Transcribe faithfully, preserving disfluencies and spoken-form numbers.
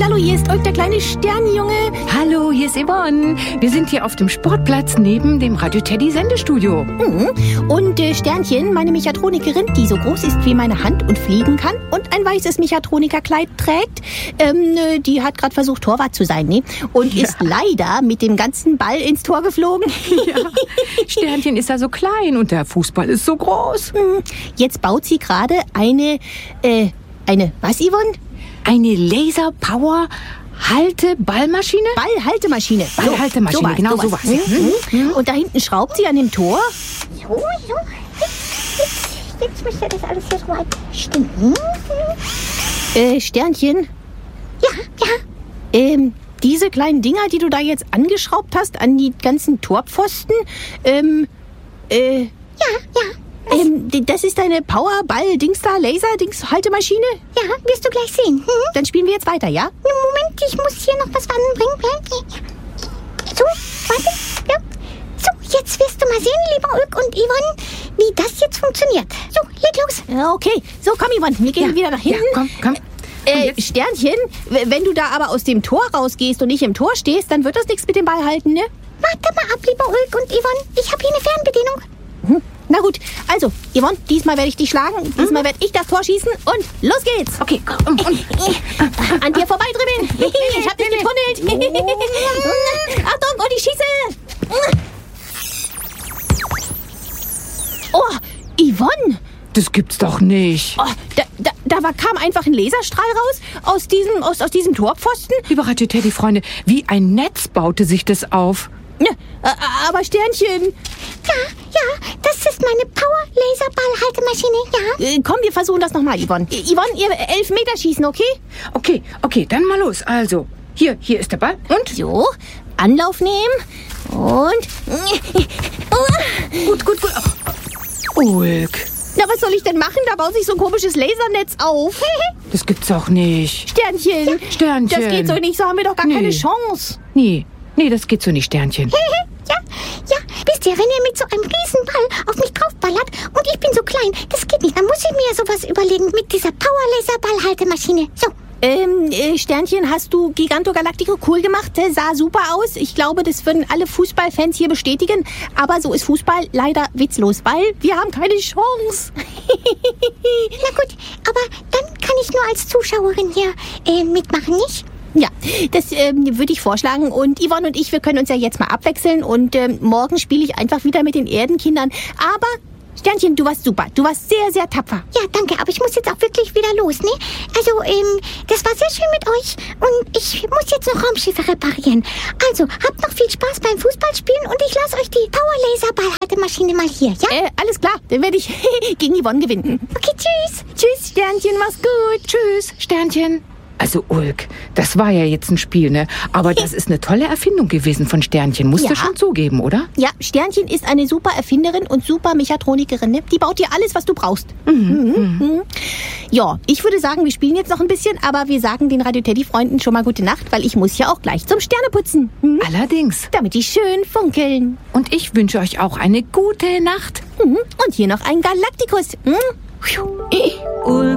Hallo, hier ist Ulk, der kleine Sternjunge. Hallo, hier ist Yvonne. Wir sind hier auf dem Sportplatz neben dem Radio Teddy Sendestudio. Mhm. Und äh, Sternchen, meine Mechatronikerin, die so groß ist wie meine Hand und fliegen kann und ein weißes Mechatronikerkleid trägt, ähm, äh, die hat gerade versucht, Torwart zu sein, ne? Und ja. ist leider mit dem ganzen Ball ins Tor geflogen. Ja. Sternchen ist ja so klein und der Fußball ist so groß. Mhm. Jetzt baut sie gerade eine, äh, eine, was, Yvonne? Eine Laser-Power-Halte-Ballmaschine? Ballhaltemaschine. Ballhaltemaschine, so, genau sowas. So mhm. Mhm. Und da hinten schraubt sie an dem Tor. So, so. Jetzt, jetzt müsste das alles hier so weit stimmen. Äh, Sternchen? Ja, ja. Ähm, diese kleinen Dinger, die du da jetzt angeschraubt hast an die ganzen Torpfosten, ähm, äh... Ja, ja. Ähm, das ist deine Powerball-Dings da, Laser-Dings-Haltemaschine? Ja, wirst du gleich sehen. Hm? Dann spielen wir jetzt weiter, ja? Moment, ich muss hier noch was anbringen. So, warte. Ja. So, jetzt wirst du mal sehen, lieber Ulk und Yvonne, wie das jetzt funktioniert. So, leg los. Okay, so komm Yvonne, wir gehen ja, wieder nach hinten. Ja, komm, komm. Äh, Sternchen, wenn du da aber aus dem Tor rausgehst und nicht im Tor stehst, dann wird das nichts mit dem Ball halten, ne? Warte mal ab, lieber Ulk und Yvonne. Ich habe hier eine Fernbedienung. Hm. Na gut, also, Yvonne, diesmal werde ich dich schlagen, diesmal werde ich das Tor schießen und los geht's. Okay, komm. Und, und. An dir vorbei drüben. Ich hab dich getunnelt. Achtung, und ich schieße. Oh, Yvonne. Das gibt's doch nicht. Oh, da, da, da war, kam einfach ein Laserstrahl raus aus diesem, aus, aus diesem Torpfosten. Lieber Radio Teddy, Freunde, wie ein Netz baute sich das auf. Ja, aber Sternchen. Ja, ja, das ist meine Power-Laser-Ball-Haltemaschine, ja. Äh, komm, wir versuchen das nochmal, Yvonne. Äh, Yvonne, ihr Elfmeterschießen, okay? Okay, okay, dann mal los. Also, hier, hier ist der Ball. Und? So, Anlauf nehmen. Und... Gut, gut, gut. Ulk. Na, was soll ich denn machen? Da baut sich so ein komisches Lasernetz auf. Das gibt's auch nicht. Sternchen. Ja, Sternchen. Das geht so nicht, so haben wir doch gar nee. keine Chance. Nee, nee, das geht so nicht, Sternchen. Ja, ja, wisst ihr, wenn ihr mit so einem Riesenball auf mich draufballert und ich bin so klein, das geht nicht. Dann muss ich mir ja sowas überlegen mit dieser Power-Laser-Ball-Haltemaschine. So. Ähm, äh, Sternchen, hast du Giganto Galactico cool gemacht? Äh, sah super aus. Ich glaube, das würden alle Fußballfans hier bestätigen. Aber so ist Fußball leider witzlos, weil wir haben keine Chance. Na gut, aber dann kann ich nur als Zuschauerin hier äh, mitmachen, nicht? Ja, das ähm, würde ich vorschlagen. Und Yvonne und ich, wir können uns ja jetzt mal abwechseln. Und ähm, morgen spiele ich einfach wieder mit den Erdenkindern. Aber... Sternchen, du warst super. Du warst sehr, sehr tapfer. Ja, danke. Aber ich muss jetzt auch wirklich wieder los, ne? Also, ähm, das war sehr schön mit euch. Und ich muss jetzt noch Raumschiffe reparieren. Also, habt noch viel Spaß beim Fußballspielen und ich lasse euch die Power-Laser-Ball-Haltemaschine mal hier, ja? Äh, alles klar. Dann werde ich gegen Yvonne gewinnen. Okay, tschüss. Tschüss, Sternchen. Mach's gut. Tschüss, Sternchen. Also Ulk, das war ja jetzt ein Spiel, ne? Aber das ist eine tolle Erfindung gewesen von Sternchen. Musst ja. du schon zugeben, oder? Ja, Sternchen ist eine super Erfinderin und super Mechatronikerin, ne? Die baut dir alles, was du brauchst. Mhm. Mhm. Mhm. Ja, ich würde sagen, wir spielen jetzt noch ein bisschen, aber wir sagen den Radio Teddy-Freunden schon mal gute Nacht, weil ich muss ja auch gleich zum Sterneputzen. Mhm. Allerdings. Damit die schön funkeln. Und ich wünsche euch auch eine gute Nacht. Mhm. Und hier noch ein Galaktikus. Mhm. Ulk.